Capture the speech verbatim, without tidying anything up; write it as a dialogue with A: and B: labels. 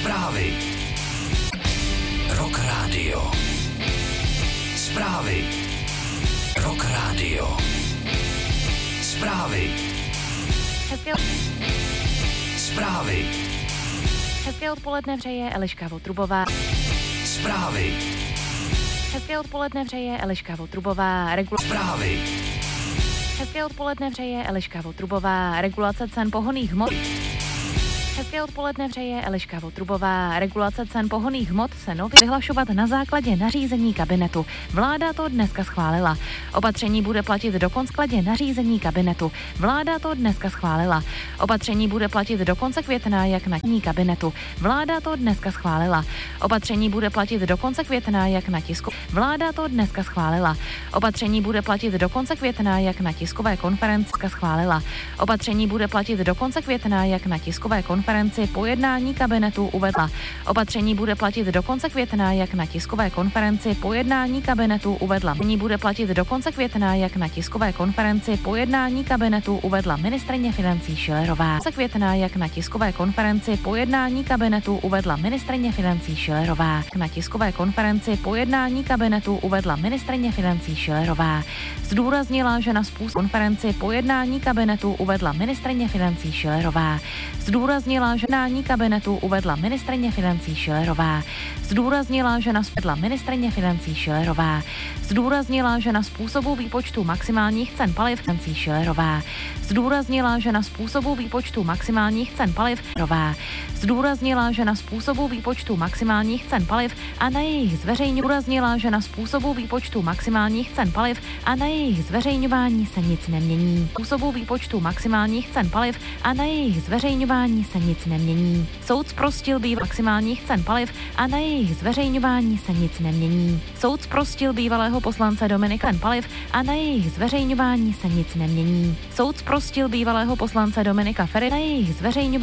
A: Zprávy. Rock Radio. Zprávy. Rock Radio. Zprávy.
B: Hezké,
A: Zprávy.
B: hezké odpoledne přeje Eliška Votrubová.
A: Zprávy.
B: Hezké odpoledne přeje Eliška Votrubová. Regula-
A: Zprávy.
B: Hezké odpoledne přeje Eliška Votrubová. Regulace cen pohonných hmot. Hezké odpoledne přeje Eliška Votrubová. Regulace cen pohonných hmot se nově vyhlašovat na základě nařízení kabinetu. Vláda to dneska schválila. Opatření bude platit do konce nařízení kabinetu. Vláda to dneska schválila. Opatření bude platit do konce května, jak na ní kabinetu. Vláda to dneska schválila. Opatření bude platit do konce května, jak na tisku. Vláda to dneska schválila. Opatření bude platit do konce května, jak na tiskové konferenci schválila. Opatření bude platit do konce května, jak na tiskové konferenci po jednání kabinetu uvedla. Opatření bude platit do konce května, jak na tiskové konferenci po jednání kabinetu uvedla. Opatření bude platit do konce května, jak na tiskové konferenci po jednání kabinetu uvedla ministryně financí Schillerová. Konce května, jak na tiskové konferenci po jednání kabinetu uvedla ministryně financí Schillerová. Na tiskové konferenci po jednání kabinetu uvedla ministryně financí Schillerová. Zdůraznila, že na způsob konferenci po jednání kabinetu uvedla ministryně financí Schillerová. Zdůraznila, že jednání kabinetu uvedla ministryně financí Schillerová. Zdůraznila, že na spědla ministryně financí Schillerová. Zdůraznila, že na způsobu výpočtu maximálních cen paliv financí Schillerová. Zdůraznila, že na způsobu výpočtu maximálních cen paliv Schillerová. Zdůraznila, že na způsobu výpočtu maximálních cen paliv a na jejich zveřejňování zdůraznila, že na způsobu výpočtu maximálních cen paliv a na jejich zveřejňování se nic nemění. Způsobu výpočtu maximálních cen paliv a na jejich zveřejňování se nic nemění. Soud zprostil bývalých maximálních cen paliv a na jejich zveřejňování se nic nemění. Soud zprostil bývalého poslance Dominika cen paliv a na jejich zveřejňování se nic nemění. Soud zprostil bývalého poslance Dominika Feri na jejich zveřejňování